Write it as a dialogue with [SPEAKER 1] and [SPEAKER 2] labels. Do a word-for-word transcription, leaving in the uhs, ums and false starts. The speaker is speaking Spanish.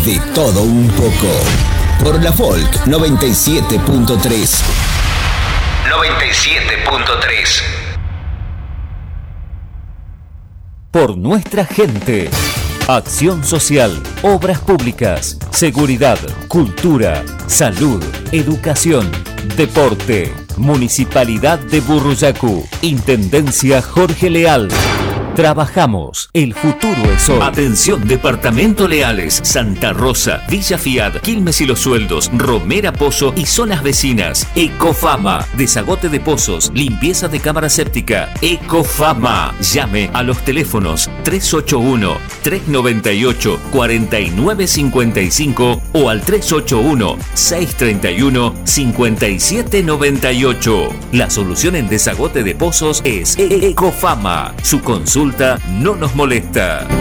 [SPEAKER 1] De todo un poco. Por la Folk noventa y siete punto tres. noventa y siete punto tres.
[SPEAKER 2] Por nuestra gente. Acción social, obras públicas, seguridad, cultura, salud, educación, deporte. Municipalidad de Burruyacu. Intendencia Jorge Leal. Trabajamos, el futuro es hoy. Atención, Departamento Leales, Santa Rosa, Villa Fiat, Quilmes y Los Sueldos, Romera Pozo y zonas vecinas. Ecofama, desagote de pozos, limpieza de cámara séptica. Ecofama. Llame a los teléfonos tres ocho uno, tres nueve ocho, cuatro nueve cinco cinco o al tres ocho uno, seis tres uno, cinco siete nueve ocho. La solución en desagote de pozos es Ecofama. Su consulta no nos molesta.